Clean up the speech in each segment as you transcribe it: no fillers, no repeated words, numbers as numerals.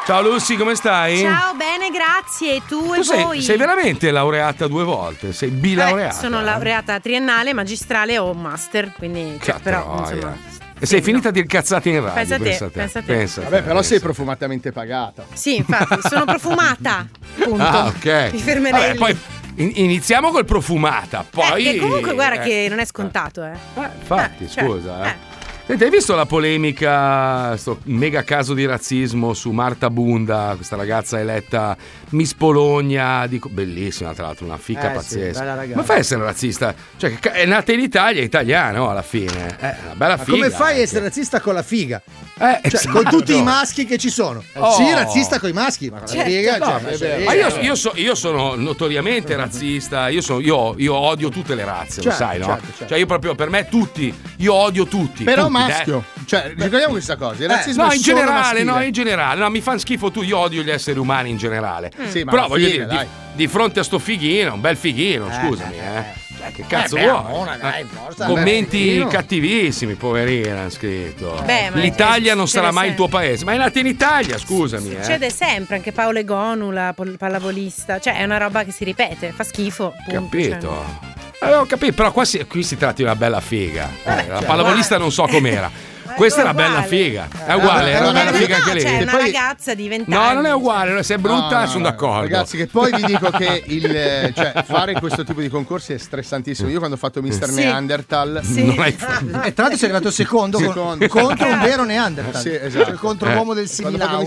Ciao Lucy, come stai? Ciao, bene, grazie. E tu e voi? Sei veramente laureata 2 volte? Sei bilaureata? Sono laureata triennale, magistrale o master, quindi però insomma. E sei finita di incazzate in radio. Pensa te. Vabbè, però sei profumatamente pagata. Sì, infatti, sono profumata. Punto. Ah, ok. Mi fermerei. Vabbè, poi iniziamo col profumata, poi. Che comunque guarda che non è scontato, infatti, scusa, Senti, hai visto la polemica, sto mega caso di razzismo su Marta Bunda, questa ragazza eletta Miss Bologna, bellissima tra l'altro, una fica pazzesca. Sì, ma fai a essere razzista? Cioè, è nata in Italia, è italiana, no, alla fine. Una bella figa. Come fai a essere razzista con la figa? Cioè, esatto. con tutti i maschi che ci sono. Sì, razzista con i maschi, ma con la figa. Ma io sono notoriamente razzista, io odio tutte le razze, lo sai, no? Certo. Cioè, io proprio, per me io odio tutti. Però tutti, maschio. Cioè, ricordiamo questa cosa, il razzismo no, è in solo generale, maschile. no, mi fanno schifo io odio gli esseri umani in generale. Sì, ma però la voglio figa, dire, di fronte a sto fighino, un bel fighino, scusami, Cioè, che cazzo vuoi? Commenti cattivissimi, poverina, hanno scritto. L'Italia non sarà mai il tuo paese, ma è nata in Italia, scusami. Succede sempre, anche Paolo Egonu, la pallavolista, cioè è una roba che si ripete, fa schifo. Capito. Ho capito, però qui si tratta di una bella figa. La pallavolista non so com'era. Questa è una bella figa. È uguale, era una bella figa anche lei. C'è una ragazza di 20 anni. No, non è uguale, se è brutta sono d'accordo. Ragazzi, che poi vi dico che cioè, fare questo tipo di concorsi è stressantissimo. Io quando ho fatto Mr. Neanderthal non hai e tra l'altro sei arrivato secondo. Contro un vero Neanderthal. Sì, esatto. Cioè, contro l'uomo del Similaun.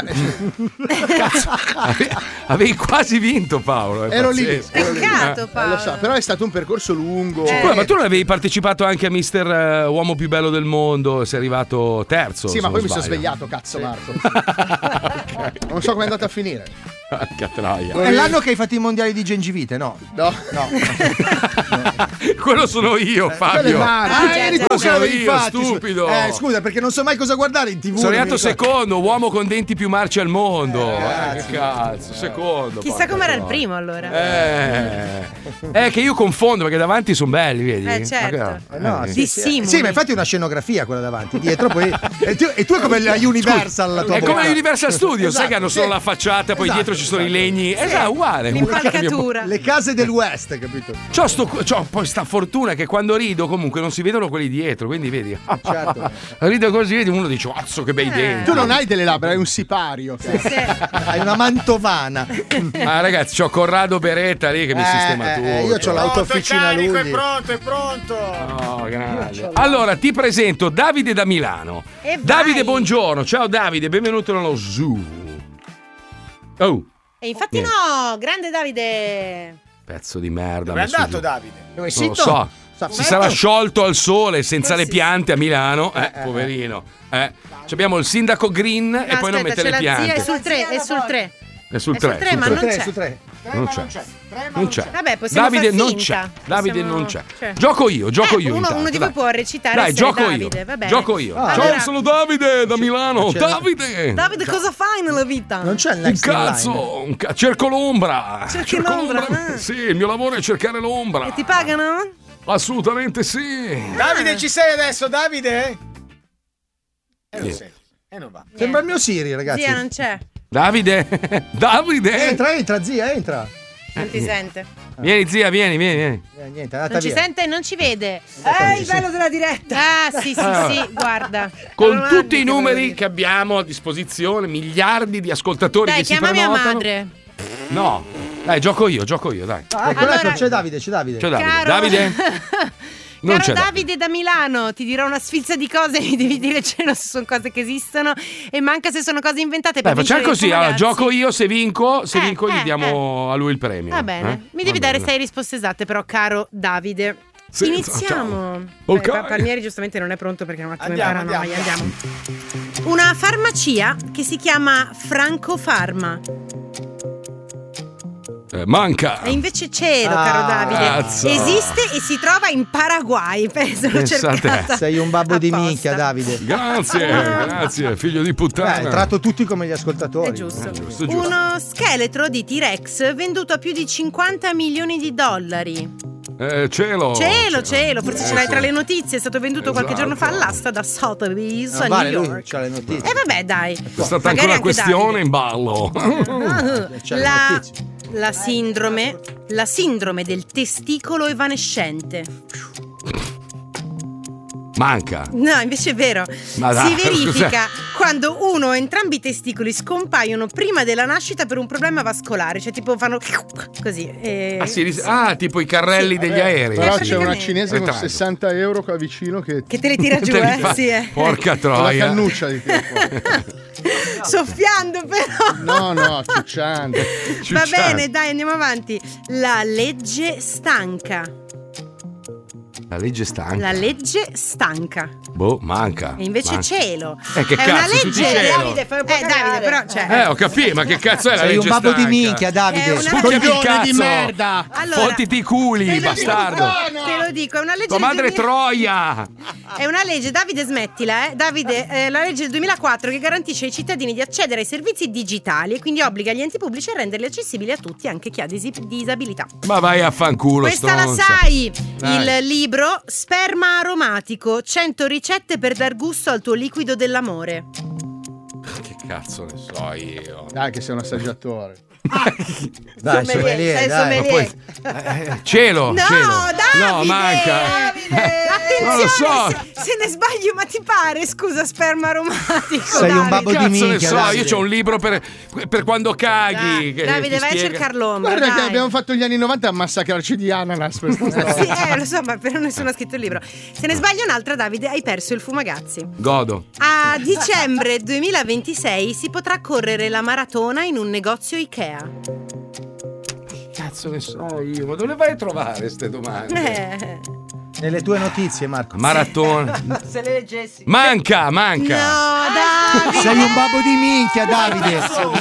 Avevi quasi vinto, Paolo. Ero lì. Peccato, Paolo. Lo so, però è stato un percorso lungo. Ma tu non avevi partecipato anche a Mister Uomo più bello del mondo? Sei arrivato terzo. Sì, ma poi mi sono svegliato, cazzo, Marco. Non so come è andata a finire. Che troia. È l'anno che hai fatto i mondiali di gengivite, no? No. Quello sono io, Fabio. Sono io, stupido. Scusa, perché non so mai cosa guardare in TV. Sono arrivato secondo, uomo con denti più marci al mondo. Che cazzo, secondo. Chissà com'era il primo allora. Che io confondo perché davanti sono belli, vedi? Certo. Sì, ma infatti è una scenografia quella davanti, dietro poi. E tu è come la Universal, la tua è come la Universal Studios, sai che hanno solo la facciata, poi dietro ci sono i legni. Esatto, uguale. L'impalcatura. Le case del West, capito? C'ho poi sta fortuna che quando rido comunque non si vedono quelli dietro, quindi vedi. Certo. Rido così, vedi, uno dice cazzo che bei denti. Tu non hai delle labbra, hai un sipario. Hai una mantovana. Ragazzi, c'ho Corrado Beretta lì che mi sistema tutto. Io c'ho l'autofficina lui. È pronto. No, grande. Allora, ti presento Davide da Milano. Davide, buongiorno. Ciao Davide, benvenuto nello Zoo. E infatti no, grande Davide. Pezzo di merda. Dove è andato Davide? Dove Non lo so. Si sarà sciolto al sole senza le piante a Milano. Poverino. Abbiamo il sindaco Green e poi non mette le piante. È sul 3, è sul 3. È sul 3, ma non c'è. Non c'è. Vabbè, possiamo Davide far non finta. c'è. Davide Possiamo- non c'è. cioè. Gioco io Uno di voi può recitare. Dai, essere gioco Davide, io. va bene. Gioco io. Allora- Ciao, sono Davide da Milano. Davide. Davide, cosa fai nella vita? Non c'è il Un next in line. cazzo, cerco l'ombra. Cerchi Cerco l'ombra? Sì, il mio lavoro è cercare l'ombra. E ti pagano? Assolutamente sì. Davide, ci sei adesso, Davide? Non sei. Non va. Sembra il mio Siri, ragazzi. Zia, non c'è. Davide. Davide. Entra, zia, entra. Non ti sente. Vieni zia, vieni. Niente, è andata Non ci via. sente e non ci vede. Il bello della diretta. Ah, sì, guarda. Con tutti i numeri che abbiamo a disposizione, miliardi di ascoltatori Dai, che si chiama mia prenotano. madre. No. Dai, gioco io, dai. Ecco, c'è Davide. C'è Davide. Caro- Davide? Non Caro c'è Davide da Milano, ti dirò una sfilza di cose, mi devi dire se sono cose che esistono e manca se sono cose inventate. Dai, per facciamo vincere così, il allora, Ragazzi. gioco io, se vinco gli diamo a lui il premio. Va bene, mi devi dare 6 risposte esatte però, caro Davide. Sì, Iniziamo. Ok. Palmieri giustamente non è pronto perché un attimo Andiamo. andiamo. Una farmacia che si chiama Franco Farma. Manca. E invece cielo, caro Davide. Cazzo. Esiste e si trova in Paraguay. Penso l'ho Pensa a te. cercata. Sei un babbo di apposta. minchia, Davide. Grazie, figlio di puttana. Tratto tutti come gli ascoltatori. È giusto. Giusto. Uno scheletro di T-Rex venduto a più di $50 milioni. Cielo, forse ce l'hai tra le notizie, è stato venduto qualche giorno fa all'asta da Sotheby's a New York. C'ha le notizie. E vabbè, dai. È stata anche una questione in ballo. La sindrome del testicolo evanescente. Manca. No, invece è vero. Ma dai, si verifica quando uno o entrambi i testicoli scompaiono prima della nascita per un problema vascolare, cioè tipo fanno così. Tipo i carrelli degli aerei. Però c'è una cinese con 60 euro qua vicino che te le tira giù, sì. Porca troia. La cannuccia di tipo. Soffiando però. No, ciucciando. Va bene, dai, andiamo avanti. La legge stanca. La legge stanca. La legge stanca. Manca. E invece cielo. Che è cazzo, una legge. Davide, fai un po' Davide, però ho capito, ma che cazzo è la legge stanca? Sei un babbo di minchia, Davide. Coglione di merda. Allora, fottiti i culi, bastardo. Te lo dico, è una legge. Tua madre Troia. È una legge, Davide, smettila, Davide, la legge del 2004 che garantisce ai cittadini di accedere ai servizi digitali e quindi obbliga gli enti pubblici a renderli accessibili a tutti, anche chi ha disabilità. Ma vai a fanculo, questa stronza. La sai. Dai. Il libro Sperma aromatico, 100 ricette per dar gusto al tuo liquido dell'amore. Che cazzo ne so io. Dai, che sei un assaggiatore. Dai, sommelier, dai. Poi, cielo. No, cielo. Davide, No, manca. Attenzione, non lo so. se ne sbaglio, ma ti pare? Scusa, sperma aromatico. Sei un babbo di minchia. Ne so, Davide. io c'ho un libro per quando caghi. Davide, vai a cercar l'ombra. Guarda che dai. abbiamo fatto gli anni 90 a massacrarci di ananas per questa Sì, lo so, ma però nessuno ha scritto il libro. Se ne sbaglio un'altra, Davide, hai perso il fumagazzi. Godo. A dicembre 2026 si potrà correre la maratona in un negozio Ikea. Cazzo ne so io, ma dove vai a trovare ste domande? Nelle tue notizie, Marco. Maratona. Se le leggessi. Manca. No, Davide. Sei un babbo di minchia, Davide.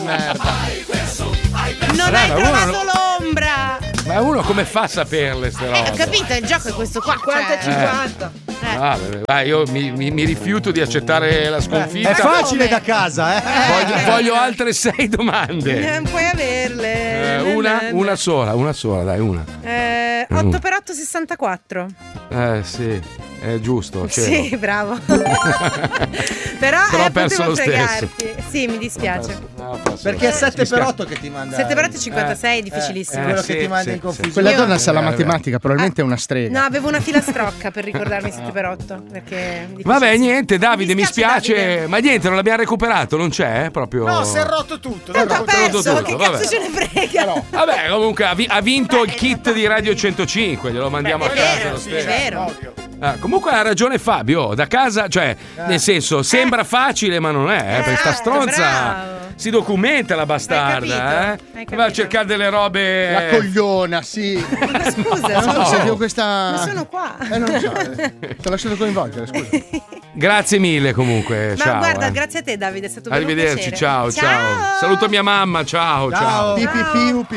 Non hai trovato l'ombra. Ma uno come fa a saperle ste robe? Ho capito, il gioco è questo qua. 50-50. Vai, io mi rifiuto di accettare la sconfitta. È facile da casa, Voglio altre 6 domande. Non puoi averle. Una sola, dai, una. 8 per 8, 64. Sì, è giusto. Sì, bravo. Però ho perso potevo lo fregarti. stesso. Sì, mi dispiace. Perché è 7 per 8 che ti manda. 7 per 8 è 56, è difficilissimo. Quello che ti manda in confusione. Quella donna sa la matematica, probabilmente è una strega. No, avevo una filastrocca per ricordarmi 7 per 8. Perché vabbè, niente, Davide, mi spiace. Davide. Ma niente, non l'abbiamo recuperato, non c'è? Proprio. No, si è rotto tutto. Tanto ha perso, tutto, che vabbè. cazzo ce ne frega? Vabbè, comunque ha vinto il kit di Radio 105, glielo mandiamo a casa lo stesso. È vero. Comunque ha ragione Fabio, da casa, cioè, nel senso, sembra facile, ma non è, perché sta stronza bravo. si documenta la bastarda, Hai capito. Va a cercare delle robe. La cogliona, sì. Ma scusa, No, sentivo questa. ma sono qua. Non so, ti ho lasciato coinvolgere, scusa. Grazie mille comunque, Ma ciao. guarda, grazie a te Davide, è stato un Arrivederci, piacere. ciao. Saluto mia mamma, ciao. Pipipiu.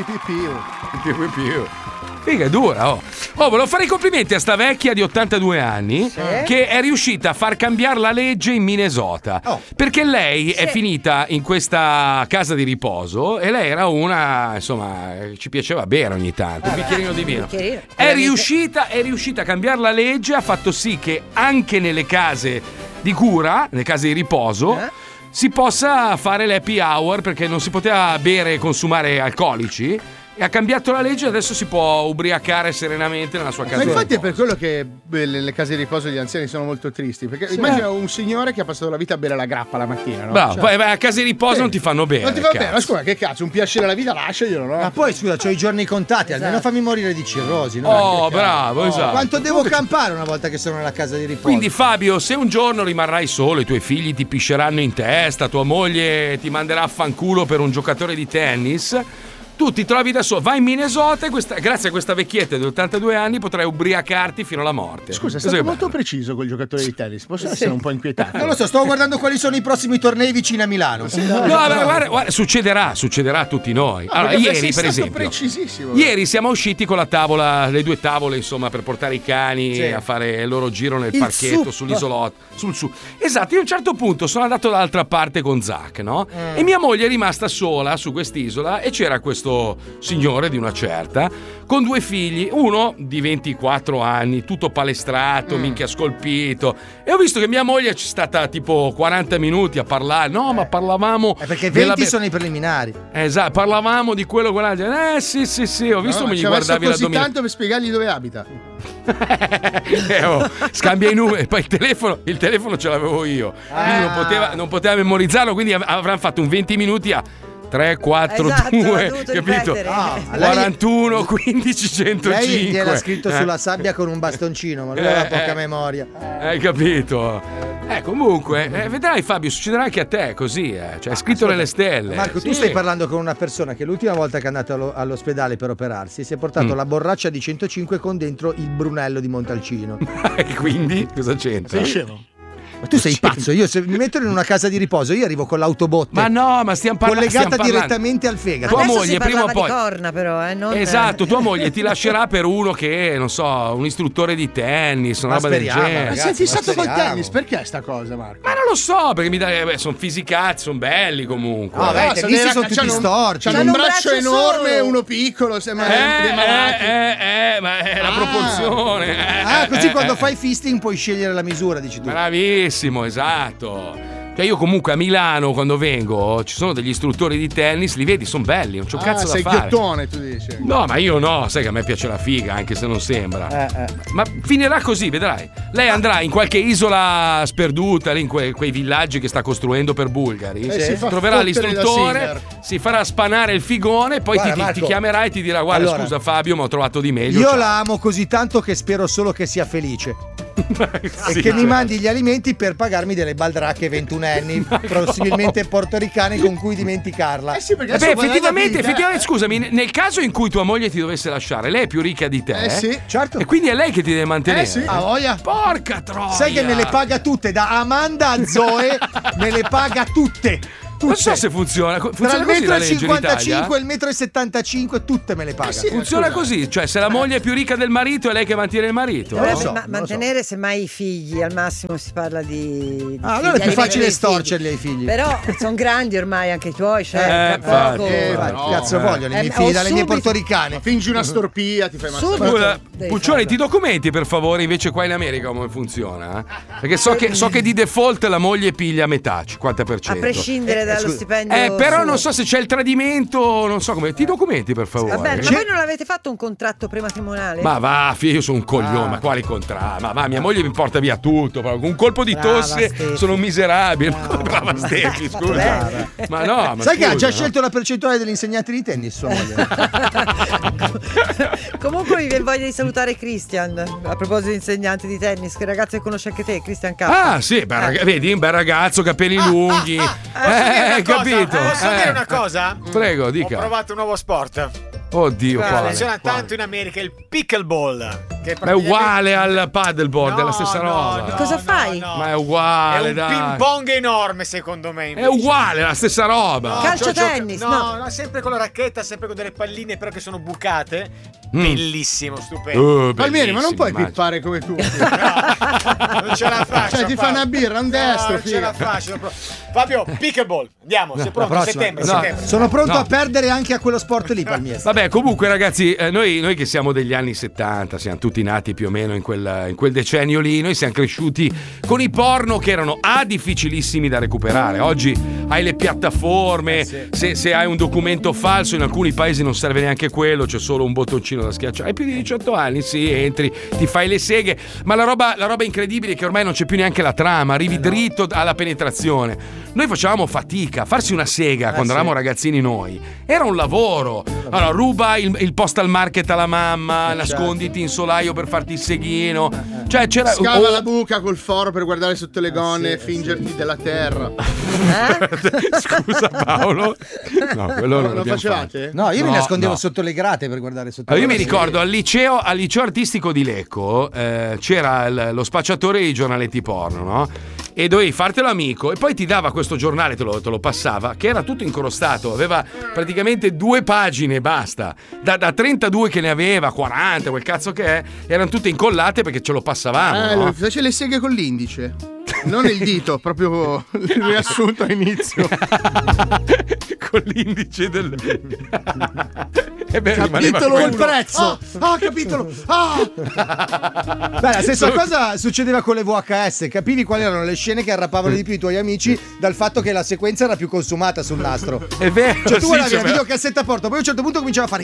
Figa, è dura, volevo fare i complimenti a sta vecchia di 82 anni che è riuscita a far cambiare la legge in Minnesota. Perché lei è finita in questa casa di riposo e lei era una, insomma, ci piaceva bere ogni tanto, un bicchierino di vino. È riuscita a cambiare la legge, ha fatto sì che anche nelle case di cura, nelle case di riposo, si possa fare l'happy hour perché non si poteva bere e consumare alcolici. E ha cambiato la legge e adesso si può ubriacare serenamente nella sua casa. Ma di infatti è riposo. per quello che le case di riposo degli anziani sono molto tristi. Perché immagina un signore che ha passato la vita a bere la grappa la mattina, no? Bravo, poi vai a case di riposo non ti fanno bere. Non ti fa bene, cazzo. ma scusa, che cazzo, un piacere alla vita lasciaglielo, no? Ma poi scusa, c'ho i giorni contati, almeno fammi morire di cirrosi, no? Oh, bravo, esatto. Quanto devo campare una volta che sono nella casa di riposo? Quindi Fabio, se un giorno rimarrai solo, i tuoi figli ti pisceranno in testa, tua moglie ti manderà a fanculo per un giocatore di tennis, tu ti trovi da solo, vai in Minnesota e grazie a questa vecchietta di 82 anni potrai ubriacarti fino alla morte. Scusa, è stato molto preciso col giocatore di tennis. Posso essere un po' inquietato? Non lo so, stavo guardando quali sono i prossimi tornei vicini a Milano. Guarda, succederà a tutti noi. Allora, ieri, per esempio, ieri siamo usciti con la tavola, le 2 tavole, insomma, per portare i cani a fare il loro giro nel parchetto, sull'isolotto, sul su. Esatto, io a un certo punto sono andato dall'altra parte con Zach, no? E mia moglie è rimasta sola su quest'isola e c'era questo sto signore di una certa, con 2 figli, uno di 24 anni, tutto palestrato, minchia scolpito. E ho visto che mia moglie ci è stata tipo 40 minuti a parlare. No, ma parlavamo. Perché 20 sono i preliminari. Esatto, parlavamo di quello, quell'altro. Sì, ho visto come gli guardavi così l'addominale. tanto per spiegargli dove abita. Scambia i numeri. Poi il telefono ce l'avevo io. Quindi non poteva memorizzarlo. Quindi avranno fatto un 20 minuti a 3, 4, 2, capito? 41, 15, 105. Lei gliel'ha scritto sulla sabbia con un bastoncino, ma lui aveva poca memoria. Hai capito? Comunque, vedrai Fabio, succederà anche a te così, cioè è scritto nelle stelle. Marco, tu stai parlando con una persona che l'ultima volta che è andato all'ospedale per operarsi si è portato la borraccia di 105 con dentro il Brunello di Montalcino. E quindi cosa c'entra? Ma tu sei pazzo, io se mi metto in una casa di riposo, io arrivo con l'autobotte. Ma no, ma stiamo parlando collegata direttamente al fegato. Tua moglie si prima o poi di corna però, non... Esatto, tua moglie ti lascerà per uno che, non so, un istruttore di tennis, una roba del genere. Ma sei fissato col tennis, perché sta cosa, Marco? Ma non lo so, perché mi dai, sono fisicati, sono belli comunque. No, i tennisti sono tutti storti. C'hanno un braccio enorme e uno piccolo, sembra dei malati. Ma è la proporzione. Così quando fai fisting puoi scegliere la misura, dici tu. Bravissimo, esatto. Cioè io comunque a Milano quando vengo ci sono degli istruttori di tennis, li vedi, sono belli, non c'ho cazzo da fare. Sei ghiottone, tu dici. No, ma io no, sai che a me piace la figa, anche se non sembra. Ma finirà così, vedrai. Lei andrà in qualche isola sperduta, lì in quei villaggi che sta costruendo per bulgari, troverà l'istruttore, si farà spanare il figone, poi ti chiamerà e ti dirà: guarda, allora, scusa Fabio, ma ho trovato di meglio. Io la amo così tanto che spero solo che sia felice. E che mi mandi gli alimenti per pagarmi delle baldracche 21enni, possibilmente portoricane, con cui dimenticarla. Effettivamente, scusami, nel caso in cui tua moglie ti dovesse lasciare, lei è più ricca di te, sì, certo. E quindi è lei che ti deve mantenere. Sì. Voglia. Porca troia. Sai che me le paga tutte, da Amanda a Zoe, me le paga tutte. Non so se funziona tra il così la legge in Italia. 1,55 e il 1,75 m, tutte me le paga. Funziona così, cioè se la moglie è più ricca del marito è lei che mantiene il marito. Mantenere semmai i figli, al massimo si parla di allora è più facile storcerli ai figli. Però sono grandi ormai anche i tuoi, cioè tra poco. Cazzo vogliono i miei figli dalle mie portoricane. Fingi una storpia, ti fai massacrare. Puccioni, ti documenti per favore invece qua in America come funziona? Perché so che di default la moglie piglia metà, 50%. A prescindere dallo stipendio. Però non so se c'è il tradimento, non so come. Ti documenti per favore. Vabbè, ma voi non avete fatto un contratto prematrimoniale? Ma va, io sono un coglione, ma quali contratti? Ma va, mia moglie mi porta via tutto. Con un colpo di tosse sono un miserabile. Brava Stefi, scusa. Ma no, ma sai che ha già scelto la percentuale degli insegnanti di tennis sua moglie. Comunque mi viene voglia di salutare Christian. A proposito di insegnanti di tennis, che ragazzo che conosce anche te, Christian K. Ah, sì, vedi, un bel ragazzo, capelli lunghi. Capito? Posso dire una cosa? Prego, dica. Ho provato un nuovo sport. Oddio, funziona tanto in America, il pickleball. Che è uguale al paddleboard, è la stessa roba. Cosa fai? Ma è uguale, è un ping pong enorme, secondo me. È uguale, la stessa roba. Calcio tennis, no, sempre con la racchetta, sempre con delle palline, però che sono bucate. Bellissimo, stupendo. Palmieri, ma non puoi pippare come tu. Non ce la faccio. Cioè, ti fa una birra, un destro. Non ce la faccio. Fabio, pickleball. Andiamo, sei pronto? Settembre. Sono pronto a perdere anche a quello sport lì, Palmieri. Vabbè, comunque, ragazzi, noi che siamo degli anni 70, siamo tutti nati più o meno in quel decennio lì. Noi siamo cresciuti con i porno che erano difficilissimi da recuperare. Oggi hai le piattaforme. Se hai un documento falso, in alcuni paesi non serve neanche quello, c'è solo un bottoncino da schiacciare. Hai più di 18 anni, sì, entri, ti fai le seghe. Ma la roba incredibile è che ormai non c'è più neanche la trama, arrivi dritto alla penetrazione. Noi facevamo fatica, farsi una sega quando eravamo ragazzini noi era un lavoro. Allora, ruba il postal market alla mamma, nasconditi in solaio per farti il seghino. Cioè c'era scava la buca col foro per guardare sotto le gonne e fingerti della terra. Scusa Paolo. No, quello non lo facevate? No, io mi nascondevo sotto le grate per guardare sotto le io mi ricordo al liceo artistico di Lecco c'era lo spacciatore di giornaletti porno, no? E dovevi fartelo amico e poi ti dava questo giornale, te lo passava, che era tutto incrostato, aveva praticamente 2 pagine e basta. Da 32 che ne aveva, 40, quel cazzo che è, erano tutte incollate perché ce lo passavamo. No? Fece le seghe con l'indice. Non il dito, proprio il riassunto a inizio. Con l'indice del... Capitolo il prezzo. Capitolo. Beh, la stessa cosa succedeva con le VHS. Capivi quali erano le scene che arrapavano di più i tuoi amici dal fatto che la sequenza era più consumata sul nastro. È vero. Cioè tu guardavi la videocassetta a porta, poi a un certo punto cominciava a fare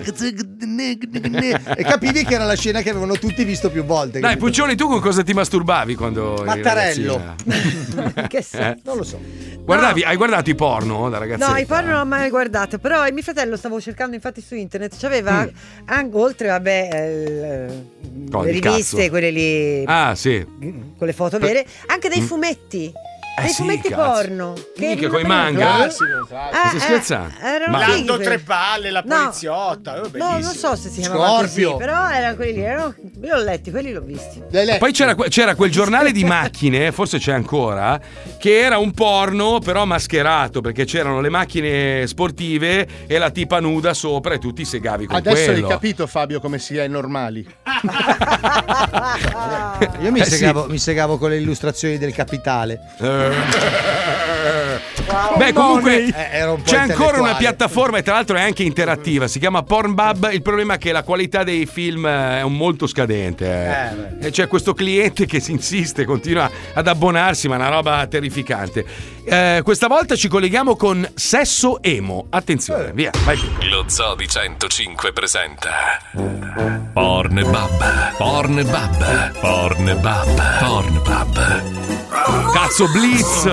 e capivi che era la scena che avevano tutti visto più volte. Dai, Puccioni, tu con cosa ti masturbavi quando Mattarello. Che Non lo so. Guardavi, hai guardato i porno da ragazzetta? No, i porno non ho mai guardato, però mio fratello stavo cercando infatti su internet, c'aveva anche, oltre le riviste, cazzo. quelle lì, sì, con le foto vere, anche dei fumetti. Dei fumetti porno che coi manga. Stai scherzando? Erano Lando fighi, Tre Palle, la poliziotta. no, non so se si chiamava così, però erano quelli lì. Io l'ho letti, quelli l'ho visti. Poi c'era quel giornale di macchine, forse c'è ancora, che era un porno però mascherato, perché c'erano le macchine sportive e la tipa nuda sopra e tu ti segavi con Adesso quello. hai capito, Fabio, come si è normali. Io mi segavo con le illustrazioni del Capitale. Beh, comunque c'è ancora intellettuale. una piattaforma e tra l'altro è anche interattiva, si chiama Pornhub. Il problema è che la qualità dei film è molto scadente. E c'è questo cliente che si insiste, continua ad abbonarsi, ma è una roba terrificante. Questa volta ci colleghiamo con Sesso Emo. Attenzione, via, vai. Lo Zoo di 105 presenta Pornhub. Pornhub. Pornhub. Pornhub. Cazzo, Blitz.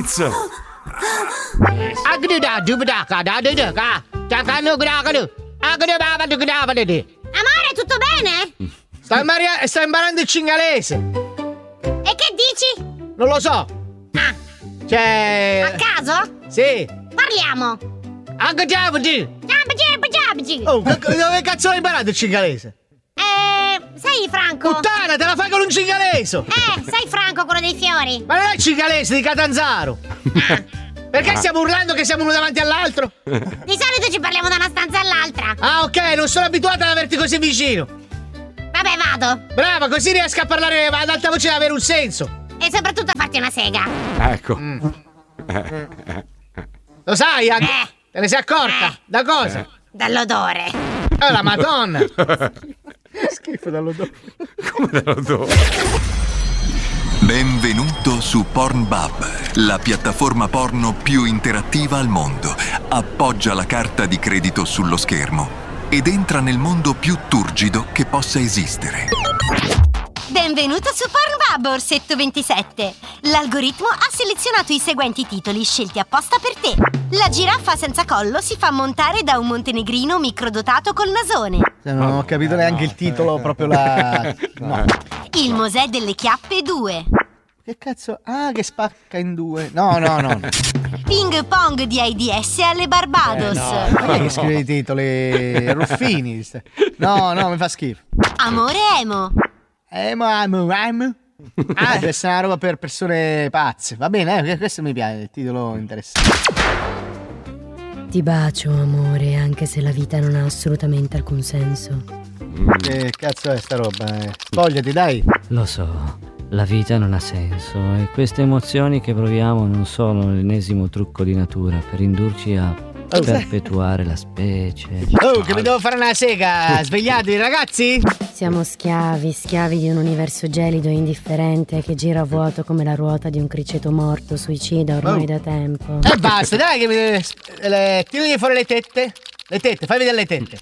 Amore, tutto bene? Sta imparando il cingalese. E che dici? Non lo so. Cioè... A caso? Sì. Parliamo. Anche giabgi. Oh, dove cazzo hai imparato il cingalese? Sei Franco? Puttana, te la fai con un cingaleso. Sei Franco, quello dei fiori. Ma non è il cingalese di Catanzaro. Perché stiamo urlando che siamo uno davanti all'altro? Di solito ci parliamo da una stanza all'altra. Ah, ok, non sono abituata ad averti così vicino. Vabbè, vado. Brava, così riesco a parlare ad alta voce e ad avere un senso. E soprattutto a farti una sega. Ecco. Lo sai, te ne sei accorta? Da cosa? Dall'odore. La Madonna. Schifo dall'odore. Come dall'odore? Benvenuto su Pornhub, la piattaforma porno più interattiva al mondo. Appoggia la carta di credito sullo schermo ed entra nel mondo più turgido che possa esistere. Benvenuto su Pornhub, Orsetto 27. L'algoritmo ha selezionato i seguenti titoli scelti apposta per te. La giraffa senza collo si fa montare da un montenegrino microdotato col nasone. Non ho capito neanche il titolo, proprio la... No. Il Mosè delle chiappe 2. Che cazzo? Ah, che spacca in due. No. Ping pong di AIDS alle Barbados. Ma chi è che scrive i titoli? Ruffini. No, mi fa schifo. Amore emo. Emo. Deve essere una roba per persone pazze. Va bene, questo mi piace, il titolo interessante. Ti bacio, amore, anche se la vita non ha assolutamente alcun senso. Che cazzo è sta roba? Spogliati, dai. Lo so, la vita non ha senso e queste emozioni che proviamo non sono l'ennesimo trucco di natura per indurci a perpetuare la specie. Oh, che mi devo fare una sega. Svegliatevi, ragazzi. Siamo schiavi di un universo gelido e indifferente che gira a vuoto come la ruota di un criceto morto, suicida ormai da tempo. E basta, dai che mi... tiragli fuori le tette. Le tette, fai vedere le tette.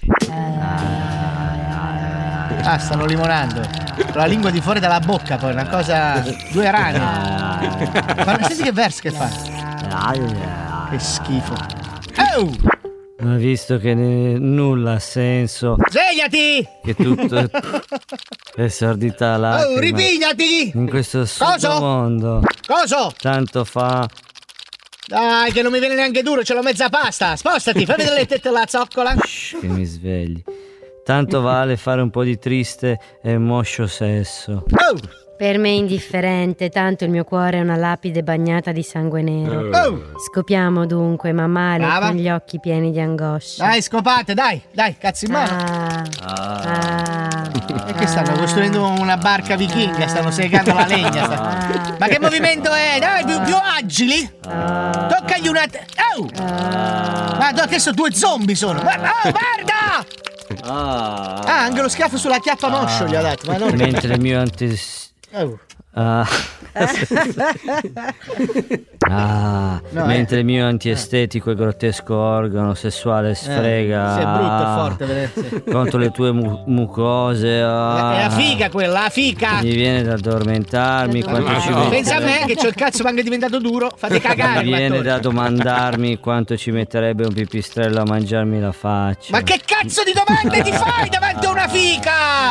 Stanno limonando. Con la lingua di fuori dalla bocca, poi una cosa... Due rane. Ma senti che verso che fa. Che schifo. Oh! Ma visto che nulla ha senso, Svegliati! che tutto è sordità lacrima ripigliati! in questo assurdo mondo. Coso? Tanto fa. Dai, che non mi viene neanche duro, ce l'ho mezza pasta. Spostati, fai vedere le tette alla zoccola. Che mi svegli. Tanto vale fare un po' di triste e moscio sesso. Oh! Per me è indifferente, tanto il mio cuore è una lapide bagnata di sangue nero. Scopiamo dunque, ma male, Brava. con gli occhi pieni di angoscia. Dai, scopate, dai, cazzo in mano. Che Che stanno costruendo una barca vichinga, stanno segando la legna. Ma che movimento è? Dai, più agili. Toccagli una. Oh! Guarda, che sono 2 zombie sono. Guarda! Anche lo schiaffo sulla chiappa moscio gli ha dato. Ma non... Mentre il mio mentre il mio antiestetico e grottesco organo sessuale sfrega. Sì, è brutto e forte vedersi contro le tue mucose. È la figa quella, la fica. Mi viene da addormentarmi quanto ci metterebbe. Pensa a me che c'ho il cazzo anche diventato duro. Fate cagare. Mi viene da domandarmi quanto ci metterebbe un pipistrello a mangiarmi la faccia. Ma che cazzo di domande ti fai davanti a una fica?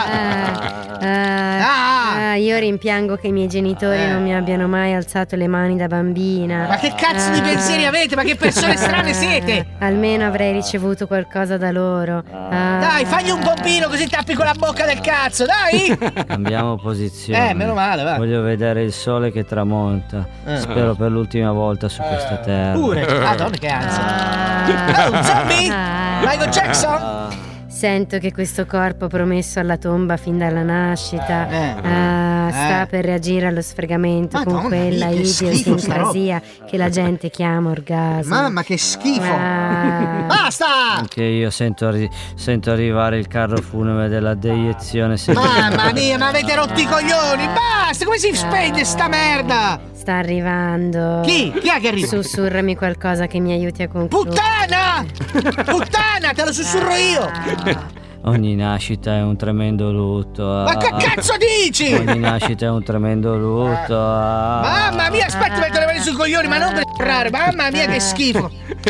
Io rimpiango che i miei genitori non mi abbiano mai alzato le mani da bambina. Ma che cazzo di pensieri avete? Ma che persone strane siete? Almeno avrei ricevuto qualcosa da loro. Dai, fagli un pompino così tappi con la bocca del cazzo, dai! Cambiamo posizione. Meno male, va. Voglio vedere il sole che tramonta. Spero per l'ultima volta su questa terra. Pure? Madonna, che ansia. Oh, zombie! Michael Jackson! Sento che questo corpo promesso alla tomba fin dalla nascita sta per reagire allo sfregamento con quella idiosincrasia che la gente chiama orgasmo. Mamma, che schifo! Basta! Anche io sento arrivare il carro funebre della deiezione. Mamma mia, ma avete rotto i coglioni! Basta! Come si spegne sta merda? Sta arrivando. Chi? Chi è che arriva? Sussurrami qualcosa che mi aiuti a concludere. Puttana! Puttana, te lo sussurro io! Ogni nascita è un tremendo lutto. Ma che cazzo dici? Ogni nascita è un tremendo lutto. Mamma mia, aspetta, metto le mani sui coglioni, ma non per errare. Mamma mia, che schifo.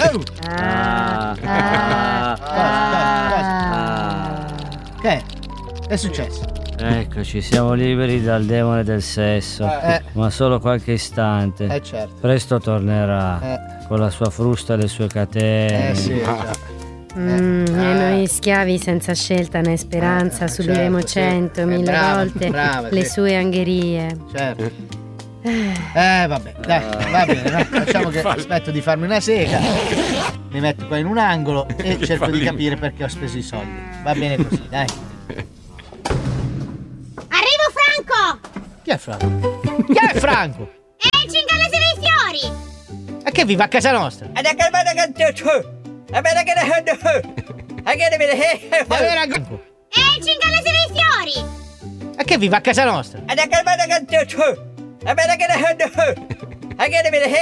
Che è successo? Eccoci, siamo liberi dal demone del sesso, ma solo qualche istante. Certo. Presto tornerà con la sua frusta e le sue catene. Sì, E noi schiavi senza scelta né speranza subiremo 100.000 volte le sue angherie. Certo. Vabbè, dai, va bene, no? Facciamo che aspetto di farmi una sega, mi metto qua in un angolo e cerco di capire perché ho speso i soldi. Va bene così, dai. Arrivo, Franco! Chi è Franco? Chi è Franco? È il cingalese dei fiori! E che vive a casa nostra? È il cingalese dei fiori! E che vive a casa nostra?